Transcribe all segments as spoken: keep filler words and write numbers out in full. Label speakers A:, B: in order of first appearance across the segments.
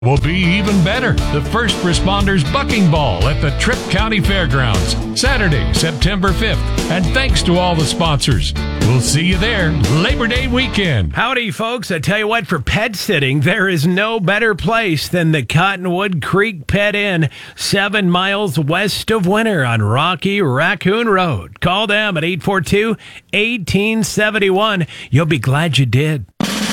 A: Will be even better. The First Responders Bucking Ball at the Tripp County Fairgrounds, Saturday, September fifth. And thanks to all the sponsors. We'll see you there Labor Day weekend.
B: Howdy, folks. I tell you what, for pet sitting, there is no better place than the Cottonwood Creek Pet Inn, seven miles west of Winter on Rocky Raccoon Road. Call them at eight four two, one eight seven one. You'll be glad you did.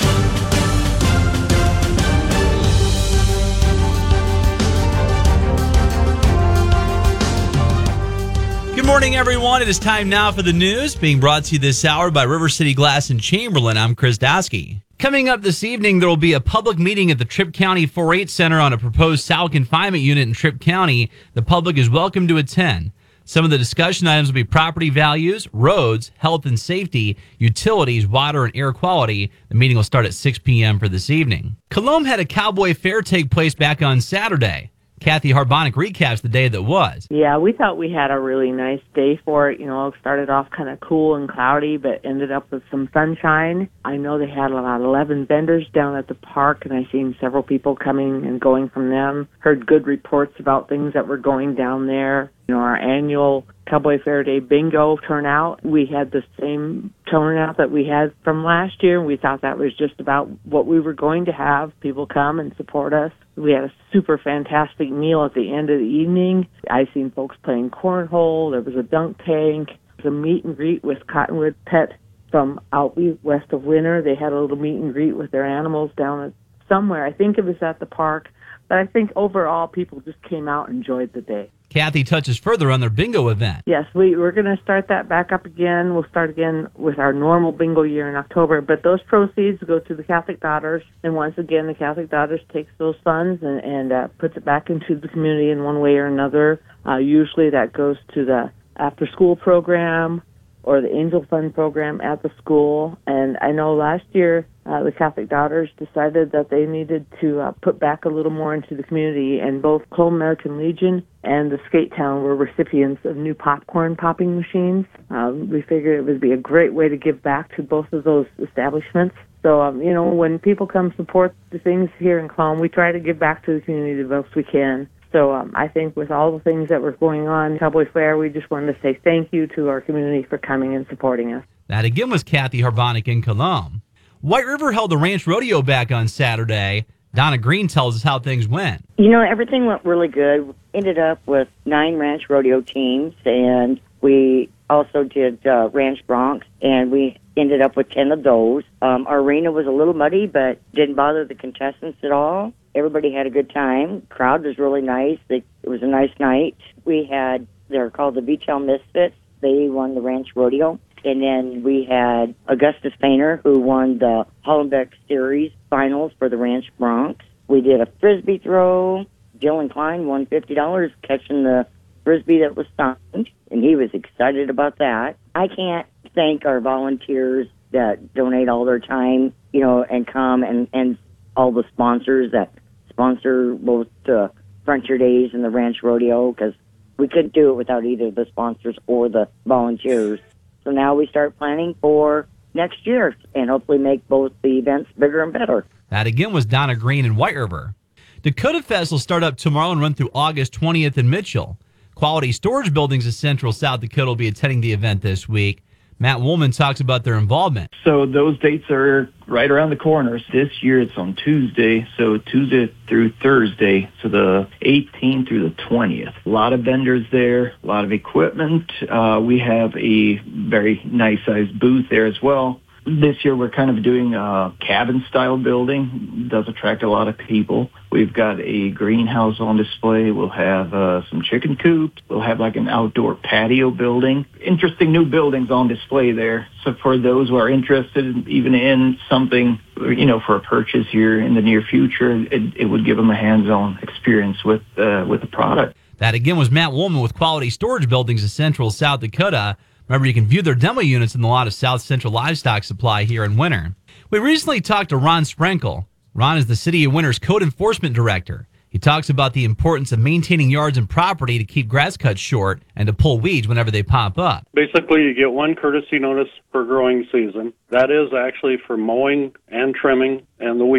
C: Good morning, everyone. It is time now for the news, being brought to you this hour by River City Glass in Chamberlain. I'm Chris Dasky. Coming up this evening, there will be a public meeting at the Tripp County four H Center on a proposed sow confinement unit in Tripp County. The public is welcome to attend. Some of the discussion items will be property values, roads, health and safety, utilities, water, and air quality. The meeting will start at six p.m. for this evening. Colomb had a cowboy fair take place back on Saturday. Kathy Harbonic recaps the day that was.
D: Yeah, we thought we had a really nice day for it. You know, it started off kind of cool and cloudy, but ended up with some sunshine. I know they had about eleven vendors down at the park, and I seen several people coming and going from them. Heard good reports about things that were going down there. You know, our annual Cowboy Fair Day bingo turnout, we had the same turnout that we had from last year, and we thought that was just about what we were going to have. People come and support us. We had a super fantastic meal at the end of the evening. I seen folks playing cornhole. There was a dunk tank. There was a meet and greet with Cottonwood Pet from out west of Winter. They had a little meet and greet with their animals down at somewhere. I think it was at the park. But I think overall people just came out and enjoyed the day.
C: Kathy touches further on their bingo event.
D: Yes, we, we're going to start that back up again. We'll start again with our normal bingo year in October. But those proceeds go to the Catholic Daughters. And once again, the Catholic Daughters takes those funds and, and uh, puts it back into the community in one way or another. Uh, usually that goes to the after-school program or the Angel Fund program at the school. And I know last year uh, the Catholic Daughters decided that they needed to uh, put back a little more into the community, and both Colomb American Legion and the Skate Town were recipients of new popcorn popping machines. Um, we figured it would be a great way to give back to both of those establishments. So, um, you know, when people come support the things here in Colomb, we try to give back to the community the most we can. So um, I think with all the things that were going on, Cowboy Fair, we just wanted to say thank you to our community for coming and supporting us.
C: That again was Kathy Harbonic in Colomb. White River held the Ranch Rodeo back on Saturday. Donna Green tells us how things went.
E: You know, everything went really good. Ended up with nine Ranch Rodeo teams, and we also did uh, Ranch Bronx, and we ended up with ten of those. Um, our arena was a little muddy, but didn't bother the contestants at all. Everybody had a good time. Crowd was really nice. They, it was a nice night. We had, they're called the V-Tail Misfits. They won the Ranch Rodeo. And then we had Augustus Fainer, who won the Hollenbeck Series finals for the Ranch Bronx. We did a Frisbee throw. Dylan Klein won fifty dollars catching the Frisbee that was signed, and he was excited about that. I can't thank our volunteers that donate all their time, you know, and come, and, and all the sponsors that sponsor both the Frontier Days and the Ranch Rodeo, because we couldn't do it without either the sponsors or the volunteers. So now we start planning for next year and hopefully make both the events bigger and better.
C: That again was Donna Green in White River. Dakota Fest will start up tomorrow and run through August twentieth in Mitchell. Quality Storage Buildings in Central South Dakota will be attending the event this week. Matt Woolman talks about their involvement.
F: So those dates are right around the corners. This year it's on Tuesday, so Tuesday through Thursday, so the eighteenth through the twentieth. A lot of vendors there, a lot of equipment. Uh, we have a very nice-sized booth there as well. This year we're kind of doing a cabin-style building. It does attract a lot of people. We've got a greenhouse on display. We'll have uh, some chicken coops. We'll have like an outdoor patio building. Interesting new buildings on display there. So for those who are interested even in something, you know, for a purchase here in the near future, it, it would give them a hands-on experience with, uh, with the product.
C: That again was Matt Woolman with Quality Storage Buildings in Central South Dakota. Remember, you can view their demo units in the lot of South Central Livestock Supply here in Winter. We recently talked to Ron Sprenkle. Ron is the City of Winter's Code Enforcement Director. He talks about the importance of maintaining yards and property to keep grass cuts short and to pull weeds whenever they pop up.
G: Basically, you get one courtesy notice per growing season. That is actually for mowing and trimming and the weeds.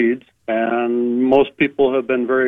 G: and most people have been very